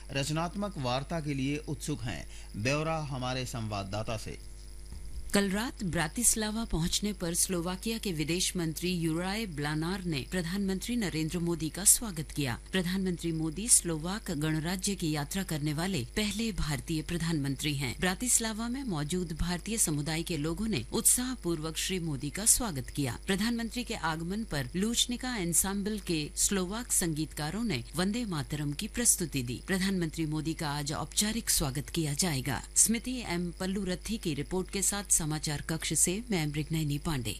रचनात्मक वार्ता के लिए उत्सुक हैं। ब्यौरा हमारे संवाददाता से। कल रात ब्रातिस्लावा पहुंचने पर स्लोवाकिया के विदेश मंत्री यूराय ब्लानार ने प्रधानमंत्री नरेंद्र मोदी का स्वागत किया। प्रधानमंत्री मोदी स्लोवाक गणराज्य की यात्रा करने वाले पहले भारतीय प्रधानमंत्री हैं। ब्रातिस्लावा में मौजूद भारतीय समुदाय के लोगों ने उत्साहपूर्वक श्री मोदी का स्वागत किया। प्रधानमंत्री के आगमन पर लूचनिका एंसेम्बल के स्लोवाक संगीतकारों ने वंदे मातरम की प्रस्तुति दी। प्रधानमंत्री मोदी का आज औपचारिक स्वागत किया जाएगा। स्मृति एम पल्लूरथी की रिपोर्ट के साथ समाचार कक्ष से मैं मृगनयनी पांडे।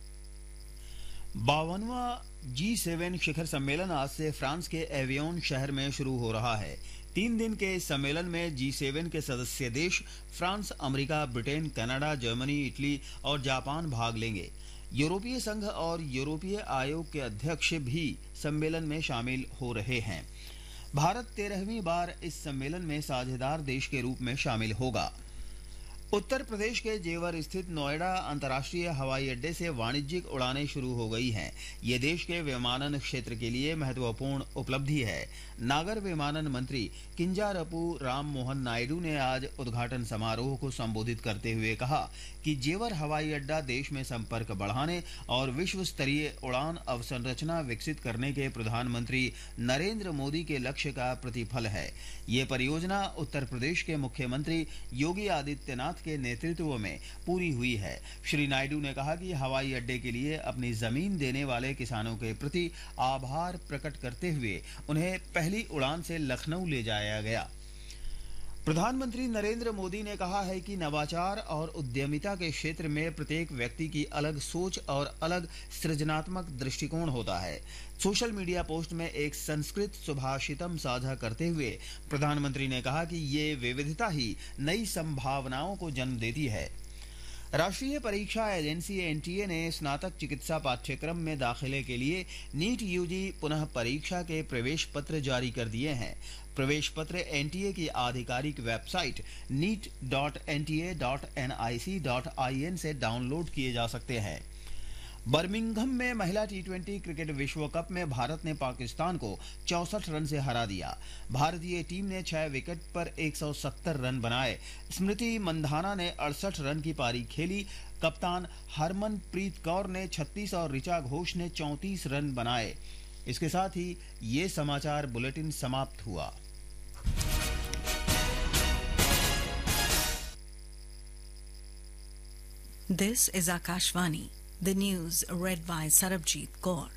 52वां G7 शिखर सम्मेलन आज से फ्रांस के एवियन शहर में शुरू हो रहा है। 3 दिन के इस सम्मेलन में G7 के सदस्य देश France, America, Britain, Canada, Germany, Italy और जापान भाग लेंगे। यूरोपीय संघ और यूरोपीय आयोग के अध्यक्ष भी सम्मेलन में शामिल हो रहे हैं। भारत 13वीं बार इस सम्मेलन में साझेदार देश के रूप में शामिल होगा। उत्तर प्रदेश के जेवर स्थित नोएडा अंतर्राष्ट्रीय हवाई अड्डे से वाणिज्यिक उड़ानें शुरू हो गई हैं। ये देश के विमानन क्षेत्र के लिए महत्वपूर्ण उपलब्धि है। नागर विमानन मंत्री किंजारपू राम मोहन नायडू ने आज उद्घाटन समारोह को संबोधित करते हुए कहा कि जेवर हवाई अड्डा देश में संपर्क बढ़ाने और विश्व स्तरीय उड़ान अवसंरचना विकसित करने के प्रधानमंत्री नरेंद्र मोदी के लक्ष्य का प्रतिफल है। ये परियोजना उत्तर प्रदेश के मुख्यमंत्री योगी आदित्यनाथ के नेतृत्व में पूरी हुई है। श्री नायडू ने कहा कि हवाई अड्डे के लिए अपनी जमीन देने वाले किसानों के प्रति आभार प्रकट करते हुए उन्हें पहली उड़ान से लखनऊ ले जाया गया। प्रधानमंत्री नरेंद्र मोदी ने कहा है कि नवाचार और उद्यमिता के क्षेत्र में प्रत्येक व्यक्ति की अलग सोच और अलग सृजनात्मक दृष्टिकोण होता है। सोशल मीडिया पोस्ट में एक संस्कृत सुभाषितम साझा करते हुए प्रधानमंत्री ने कहा कि ये विविधता ही नई संभावनाओं को जन्म देती है। राष्ट्रीय परीक्षा एजेंसी एनटीए ने स्नातक चिकित्सा पाठ्यक्रम में दाखिले के लिए नीट यूजी पुनः परीक्षा के प्रवेश पत्र जारी कर दिए हैं। प्रवेश पत्र एनटीए की आधिकारिक वेबसाइट neet.nta.nic.in से डाउनलोड किए जा सकते हैं। बर्मिंघम में महिला टी20 क्रिकेट विश्व कप में भारत ने पाकिस्तान को 64 रन से हरा दिया। भारतीय टीम ने 6 विकेट पर 170 रन बनाए। स्मृति मंधाना ने 68 रन की पारी खेली। कप्तान हरमनप्रीत कौर ने 36 और ऋचा घोष ने 34 रन बनाए। इसके साथ ही ये समाचार बुलेटिन समाप्त हुआ। This is Akashvani. The news read by Sarabjit Kaur.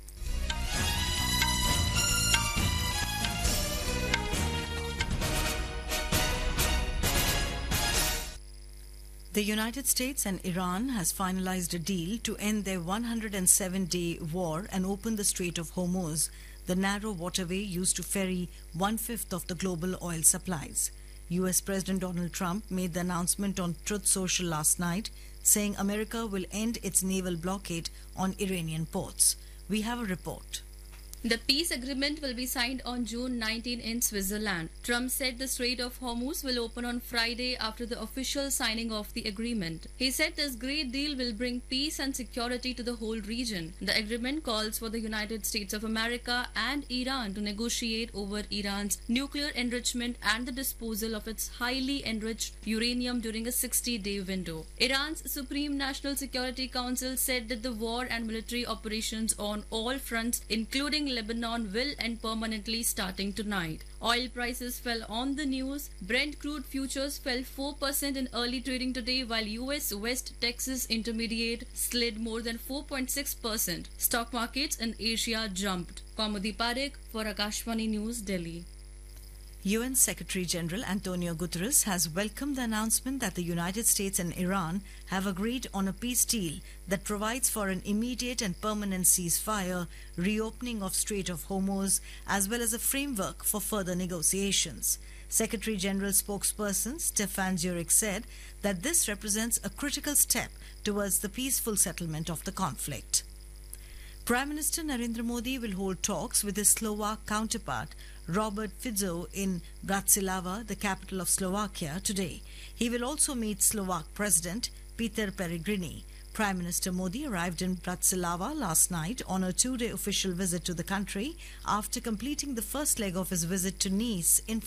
The United States and Iran has finalized a deal to end their 107-day war and open the Strait of Hormuz, the narrow waterway used to ferry 1/5 of the global oil supplies. US President Donald Trump made the announcement on Truth Social last night, saying America will end its naval blockade on Iranian ports. We have a report. The peace agreement will be signed on June 19 in Switzerland. Trump said the Strait of Hormuz will open on Friday after the official signing of the agreement. He said this great deal will bring peace and security to the whole region. The agreement calls for the United States of America and Iran to negotiate over Iran's nuclear enrichment and the disposal of its highly enriched uranium during a 60-day window. Iran's Supreme National Security Council said that the war and military operations on all fronts, including Lebanon, will end permanently starting tonight. Oil prices fell on the news. Brent crude futures fell 4% in early trading today, while US West Texas Intermediate slid more than 4.6%. Stock markets in Asia jumped. Kaumudi Parekh for Akashvani News, Delhi. UN Secretary General Antonio Guterres has welcomed the announcement that the United States and Iran have agreed on a peace deal that provides for an immediate and permanent ceasefire, reopening of Strait of Hormuz, as well as a framework for further negotiations. Secretary General spokesperson Stefan Jurek said that this represents a critical step towards the peaceful settlement of the conflict. Prime Minister Narendra Modi will hold talks with his Slovak counterpart Robert Fico in Bratislava, the capital of Slovakia, today. He will also meet Slovak President Peter Pellegrini. Prime Minister Modi arrived in Bratislava last night on a 2-day official visit to the country after completing the first leg of his visit to Nice in